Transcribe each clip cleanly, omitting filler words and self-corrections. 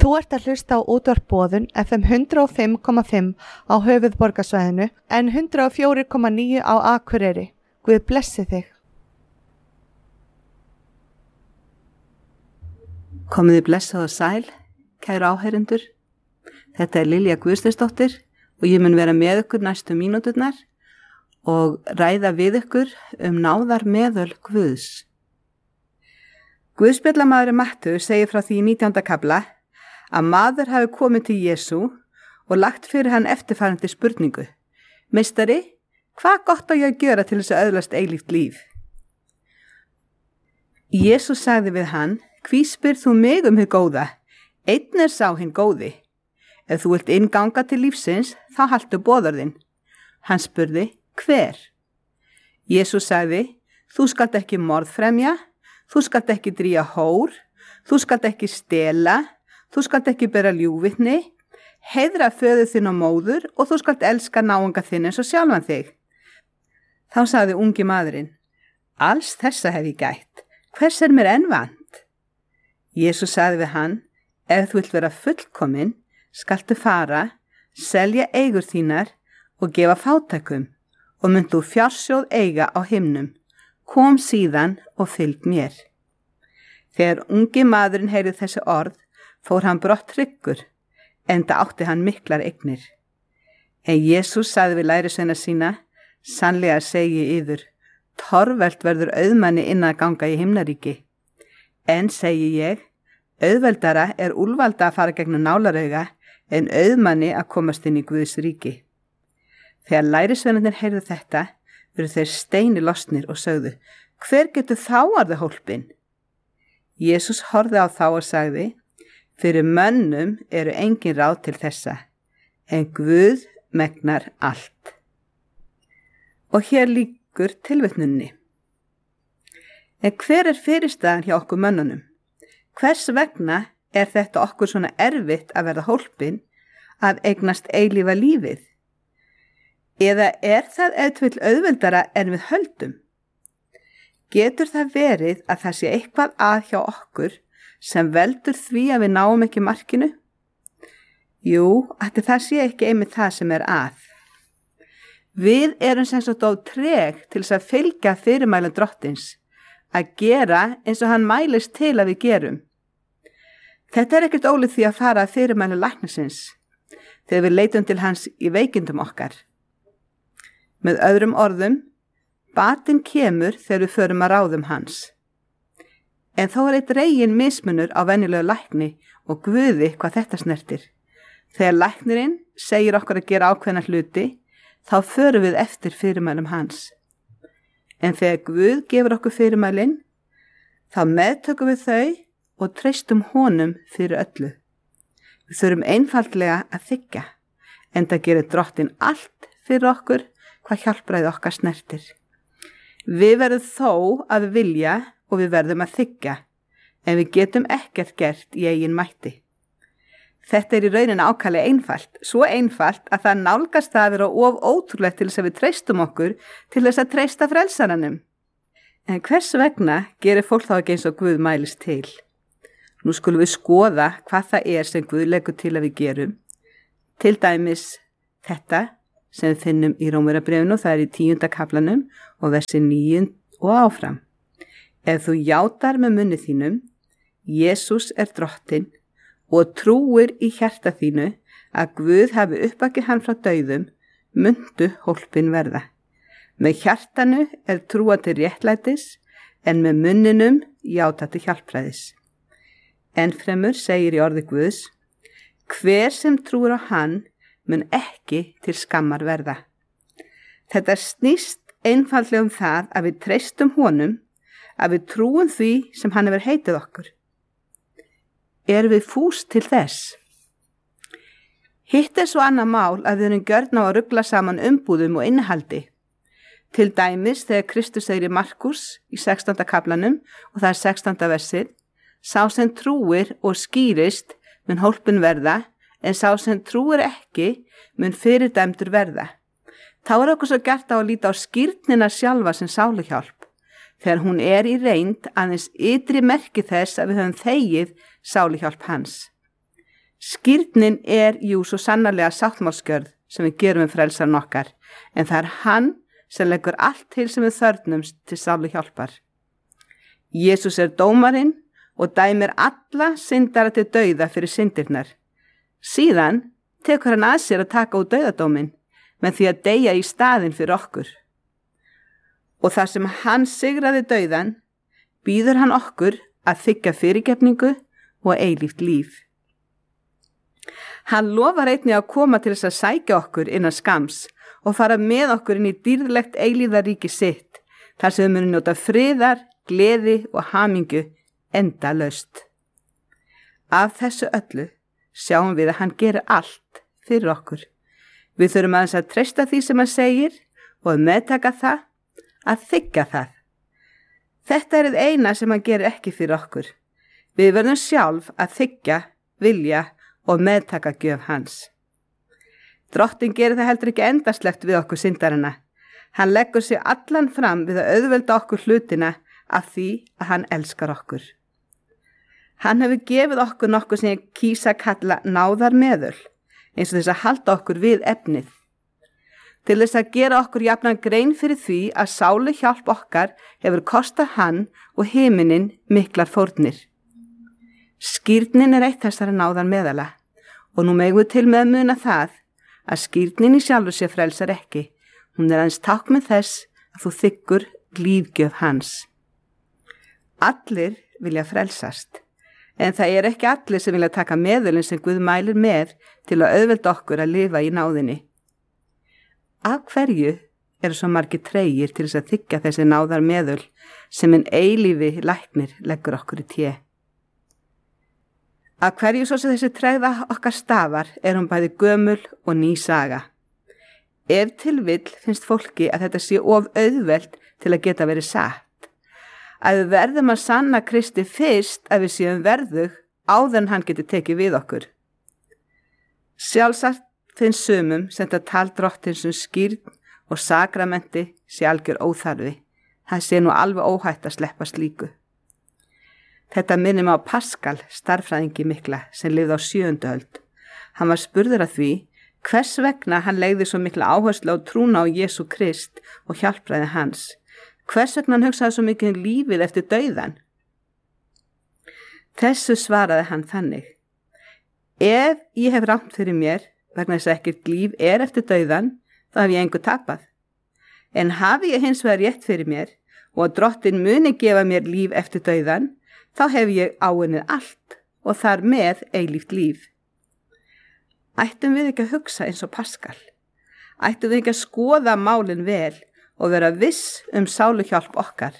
Þú ert að hlusta á útvarp Boðun FM 105,5 á höfuðborgarsvæðinu en 104,9 á Akureyri. Guð blessi þig. Komiði blessað og sæl, kæru áheyrendur. Þetta er Lilja Guðsteinsdóttir og ég mun vera með ykkur næstu mínúturnar og ræða við ykkur náðar meðöl Guðs. Guðspjallamaðurinn Mattheus segir frá því í 19. kafla að maður hafi komið til Jesú og lagt fyrir hann eftirfarandi spurningu: Meistari, hvað gott á ég að gera til þess að öðlast eilíft líf? Jesús sagði við hann: Hví spyrð þú mig hið góða? Einn er sá hinn góði. Ef þú vilt innganga til lífsins, þá haltu boðorðin. Hann spurði: Hver? Jesús sagði: Þú skalt ekki morðfremja, þú skalt ekki drýja hór, þú skalt ekki stela, þú skalt ekki bera ljúgvitni, heiðra föður þinn og móður og þú skalt elska náunga þinn eins og sjálfan þig. Þá sagði ungi maðurinn: Alls þessa hef ég gætt, hvers er mér enn vant? Jesús sagði við hann: Ef þú vilt vera fullkomin, skaltu fara, selja eigur þínar og gefa fátækum og munt þú fjársjóð eiga á himnum. Kom síðan og fylg mér. Þegar ungi maðurinn heyrði þessi orð, fór hann brott hryggur, enda átti hann miklar eignir. En Jesús sagði við lærisveina sína: Sannlega segi ég yður, torvelt verður auðmanni inn að ganga í himnaríki. En segi ég, auðveldara er úlvalda að fara gegnum nálarauga en auðmanni að komast inn í Guðs ríki. Þegar lærisveinarnir heyrðu þetta, voru þeir steini lostnir og sögðu: Hver getur þá orðið hólpinn? Jesús horfði á þá og sagði: Fyrir mönnum eru engin ráð til þessa, en Guð megnar allt. Og hér lýkur tilvitnunni. En hver er fyrirstaðan hjá okkur mönnunum? Hvers vegna er þetta okkur svona erfitt að verða hólpinn, að eignast eilífa lífið? Eða er það eðtvill auðveldara en við höldum? Getur það verið að það sé eitthvað að hjá okkur sem veldur því að við náum ekki markinu? Jú, ætli það sé ekki einmitt það sem er að. Við erum sem sagt of treg til þess að fylgja fyrirmælum Drottins, að gera eins og hann mælist til að við gerum. Þetta er ekkert ólíkt því að fara að fyrirmælum læknisins, þegar við leitum til hans í veikindum okkar. Með öðrum orðum, batinn kemur þegar við förum að ráðum hans. En þó er eitt regin mismunur á venjulegu lækni og Guði hvað þetta snertir. Þegar læknirinn segir okkur að gera ákveðna hluti, þá förum við eftir fyrirmælum hans. En þegar Guð gefur okkur fyrirmælin, þá meðtökum við þau og treystum honum fyrir öllu. Við þurfum einfaldlega að þiggja, enda gerir Drottinn allt fyrir okkur hvað hjálpræði okkar snertir. Við verðum þó að vilja og við verðum að þiggja, en við getum ekkert gert í eigin mætti. Þetta er í rauninni ákaflega einfalt, svo einfalt að það nálgast það að vera of ótrúlegt til þess að við treystum okkur til þess að treysta frelsaranum. En hvers vegna gerir fólk þá ekki eins og Guð mælist til? Nú skulum við skoða hvað það er sem Guð leggur til að við gerum. Til dæmis þetta sem við finnum í Rómverjabréfinu, það er í 10. kaflanum og versi 9 og áfram. Ef þú játar með munni þínum, Jesús er Drottinn, og trúir í hjarta þínu að Guð hafi uppvakið hann frá dauðum, mundu hólpinn verða. Með hjartanu er trúa til réttlætis, en með munninum játa til hjálpræðis. Ennfremur segir í orði Guðs: Hver sem trúir á hann mun ekki til skammar verða. Þetta snýst einfaldlega það að við treystum honum, að við trúum því sem hann hefur heitið okkur. Erum við fús til þess? Hitt er svo annað mál að við erum gjörn á að rugla saman umbúðum og innihaldi. Til dæmis þegar Kristus segir í Markus í 16. kaflanum, og það er 16. versið: Sá sem trúir og skýrist mun hólpinn verða, en sá sem trúir ekki mun fyrirdæmdur verða. Þá er okkur svo gert á að líta á skírnina sjálfa sem sáluhjálp, þegar hún er í reynd aðeins ytri merki þess að við höfum þegið sáluhjálp hans. Skírnin jú svo sannarlega sáttmálsgjörð sem við gerum við frelsaran okkar, en það hann sem leggur allt til sem við þörfnumst til sálu hjálpar. Jesús dómarinn og dæmir alla syndara til dauða fyrir syndirnar. Síðan tekur hann að sér að taka út dauðadóminn með því að deyja í staðinn fyrir okkur. Og þar sem hann sigraði dauðan, býður hann okkur að þiggja fyrirgefningu og eilíft líf. Hann lofar einnig að koma til þess að sækja okkur innan skams og fara með okkur inn í dýrðlegt eilífðaríki sitt, þar sem við munum njóta friðar, gleði og hamingju endalaust. Af þessu öllu sjáum við að hann gerir allt fyrir okkur. Við þurfum aðeins að treysta því sem hann segir og að meðtaka það, að þiggja það. Þetta það eina sem hann gerir ekki fyrir okkur. Við verðum sjálf að þiggja, vilja og meðtaka gjöf hans. Drottinn gerir það heldur ekki endaslegt við okkur syndarana. Hann leggur sig allan fram við að auðvelda okkur hlutina af því að hann elskar okkur. Hann hefur gefið okkur nokkuð sem ég kýsa kalla náðarmeðul, eins og þess að halda okkur við efnið. Til þess að gera okkur jafnan grein fyrir því að sálu hjálp okkar hefur kostað hann og himinin miklar fórnir. Skírnin eitt þessara náðarmeðala og nú megum við til með að muna það að skírnin í sjálfu sér frelsar ekki. Hún aðeins tákn þess að þú þiggur lífgjöf hans. Allir vilja frelsast, en það ekki allir sem vilja taka meðulinn sem Guð mælir með til að auðvelda okkur að lifa í náðinni. Af hverju svo margir tregir til þess að þiggja þessi náðarmeðul sem en eilífi læknir leggur okkur í té? Af hverju svo sem þessi tregða okkar stafar hún bæði gömul og ný saga. Ef til vill finnst fólki að þetta sé of auðvelt til að geta verið satt. Að við verðum að sanna Kristi fyrst að við séum verðug áður en hann geti tekið við okkur. Sjálfsagt finnst sumum sem þetta tal Drottins skírn og sakramenti sé algjör óþarfi. Það sé nú alveg óhætt að sleppa slíku. Þetta minnir mig á Paskal, stærðfræðingi mikla, sem lifði á 7. öld. Hann var spurður að því hvers vegna hann legði svo mikla áherslu á trúna á Jesú Krist og hjálpræði hans. Hvers vegna hann hugsaði svo mikið lífið eftir dauðan? Þessu svaraði hann þannig: Ef ég hef rangt fyrir mér, vegna þess að ekkert líf eftir dauðan, þá hef ég engu tapað. En hafi ég hins vegar rétt fyrir mér og að Drottinn muni gefa mér líf eftir dauðan, þá hef ég áunnið allt og þar með eilíft líf. Ættum við ekki að hugsa eins og Paskal? Ættum við ekki að skoða málin vel og vera viss sáluhjálp okkar?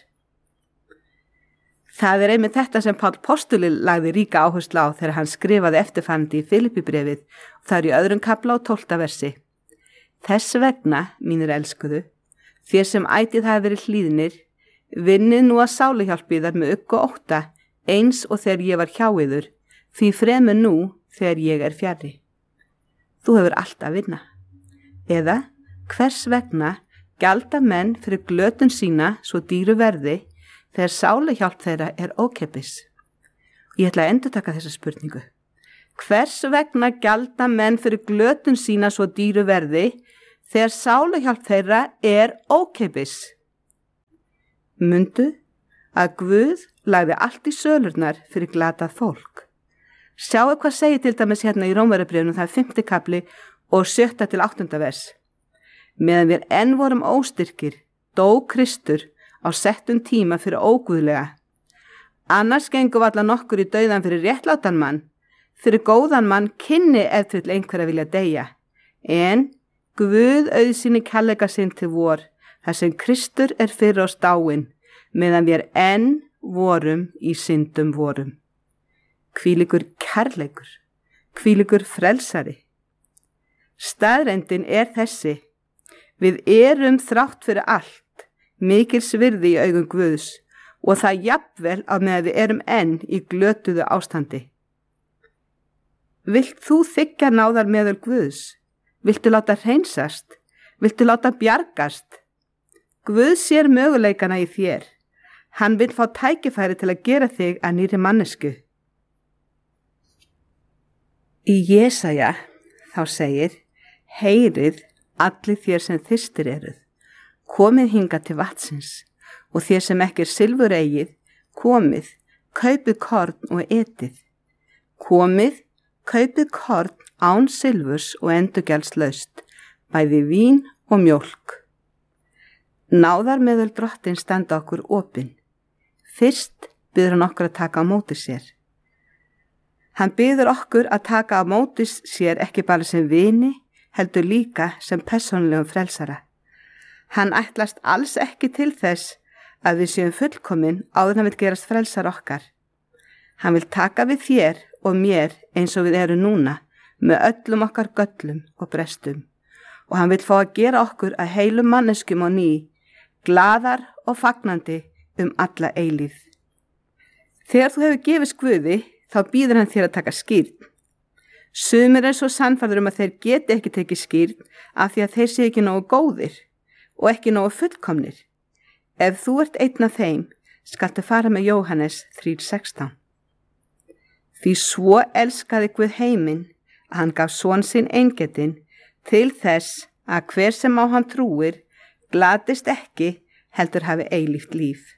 Það einmitt þetta sem Páll postuli lagði ríka áherslu á þegar hann skrifaði eftirfarandi í Filippibréfið, og það í 2. kafla og 12. versi. Þess vegna, mínir elskuðu, þér sem ætíð hafi verið hlýðnir, vinnið nú að sáluhjálp yðar með ugg og ótta, eins og þegar ég var hjá yður, því fremur nú þegar ég fjarri. Þú hefur allt að vinna. Eða, hvers vegna gjalda menn fyrir glötun sína svo dýru verði þegar sáluhjálp þeirra ókeypis? Ég ætla að endurtaka þessa spurningu. Hvers vegna gjalda menn fyrir glötun sína svo dýru verði þegar sáluhjálp þeirra ókeypis? Mundu að Guð lagði allt í sölurnar fyrir glatað fólk. Sjáu hvað segir til dæmis hérna í Rómverjabréfinu, það 5. kafli og 7. til 8. vers. Meðan við enn vorum óstyrkir, dó Kristur á settum tíma fyrir óguðlega. Annars gengum alla nokkur í dauðan fyrir réttlátan mann, fyrir góðan mann kynni ef til einhverja vilja deyja. En Guð auðsýni kærleika sinn til vor, þar sem Kristur fyrir oss dáinn, meðan við enn vorum í syndum vorum. Hvílíkur kærleikur, hvílíkur frelsari. Staðreyndin þessi: við þrátt fyrir allt mikils virði í augum Guðs og það jafnvel á meðan við enn í glötuðu ástandi. Vilt þú þiggja náðarmeðul Guðs? Viltu láta hreinsast? Viltu láta bjargast? Guð sér möguleikana í þér. Hann vill fá tækifæri til að gera þig að nýrri mannesku. Í Jesaja þá segir: Heyrið allir þér sem þyrstir eruð, komið hingað til vatnsins, og þér sem ekki silfur eigið, komið, kaupið korn og etið. Komið, kaupið korn án silfurs og endurgjaldslaust, bæði vín og mjólk. Náðarmeðul Drottinn standa okkur opin. Fyrst biður hann okkur að taka á móti sér. Hann biður okkur að taka á móti sér ekki bara sem vini, heldur líka sem persónulegum frelsara. Hann ætlast alls ekki til þess að við séum fullkomin áður en hann vill gerast frelsar okkar. Hann vill taka við þér og mér eins og við erum núna, með öllum okkar göllum og brestum. Og hann vill fá að gera okkur að heilum manneskjum á ný, glaðar og fagnandi alla eilífð. Þegar þú hefur gefist Guði, þá býður hann þér að taka skírn. Sumir er svo sannfærður að þeir geti ekki tekið skírn af því að þeir séu ekki nógu góðir og ekki nógu fullkomnir. Ef þú ert einn af þeim, skaltu fara með Jóhannes 3:16. Því svo elskaði Guð heiminn að hann gaf son sinn eingetinn til þess að hver sem á hann trúir glatist ekki, heldur hafi eilíft líf.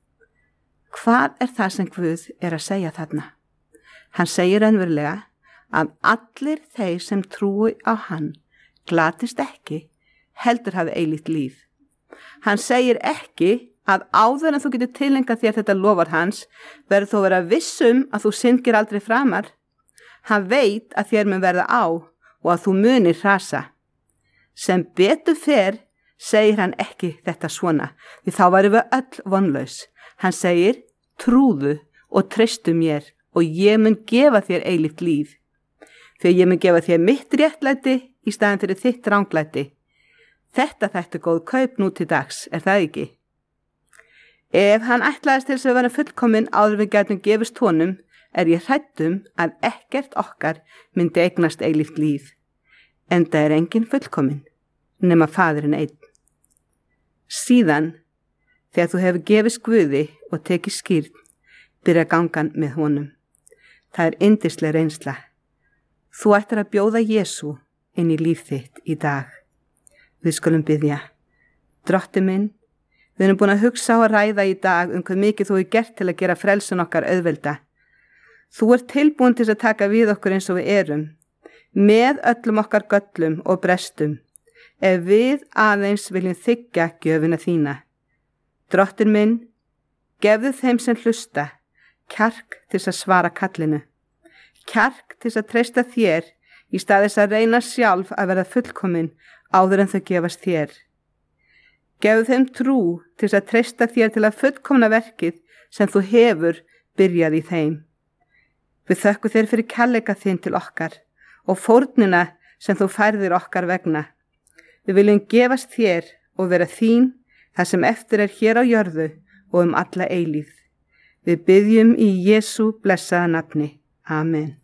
Hvað er það sem Guð er að segja þarna? Hann segir raunverulega að allir þeir sem trúi á hann glatist ekki, heldur hafi eilíft líf. Hann segir ekki að áður en þú getur tilengað þér þetta lofar hans, verður þú vera vissum að þú syndgir aldrei framar. Hann veit að þér mun verða á og að þú munir hrasa. Sem betur fer segir hann ekki þetta svona, því þá værum við öll vonlaus. Hann segir: trúðu og treystu mér og ég mun gefa þér eilíft líf. Þegar ég mun gefa þér mitt réttlæti í staðin fyrir þitt ranglæti. Þetta þættu góð kaup nú til dags, er það ekki? Ef hann ætlaðist til þess að vera fullkomin áður við gætum gefist honum, er ég hrædd að ekkert okkar myndi eignast eilíft líf. Enda er enginn fullkomin, nema Faðirinn einn. Síðan, þegar þú hefur gefist Guði og tekið skírn, byrja gangan með honum. Það er yndisleg reynsla. Þú ættir að bjóða Jesú inn í líf þitt í dag. Við skulum biðja. Drottinn minn, við erum búin að hugsa og ræða í dag hvað mikið þú hefur gert til að gera frelsun okkar auðvelda. Þú ert tilbúin til að taka við okkur eins og við erum, með öllum okkar göllum og brestum, ef við aðeins viljum þiggja gjöfina þína. Drottinn minn, gefðu þeim sem hlusta kjark til að svara kallinu, kjark til að treysta þér í stað þess að reyna sjálf að verða fullkomin áður en þau gefast þér. Gefðu þeim trú til að treysta þér til að fullkomna verkið sem þú hefur byrjað í þeim. Við þökkum þér fyrir kærleika þinn til okkar og fórnina sem þú færðir okkar vegna. Við viljum gefast þér og vera þín það sem eftir er hér á jörðu og alla eilífð. Við biðjum í Jesú blessaða nafni. Amen.